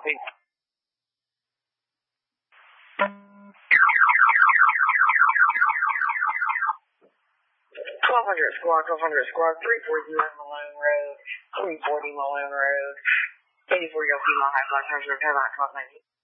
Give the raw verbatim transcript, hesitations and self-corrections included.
Copy. twelve hundred squad, twelve hundred squad, three forty Malone Road, three forty Malone Road, eighty-four Yoki Mile High Flight Transfer, Headline twelve ninety.